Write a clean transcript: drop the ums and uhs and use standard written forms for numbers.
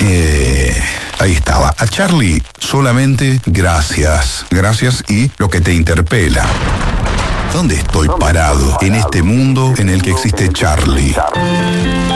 Ahí estaba. A Charlie solamente gracias. Gracias y lo que te interpela. ¿Dónde estoy parado en este mundo en el que existe Charlie?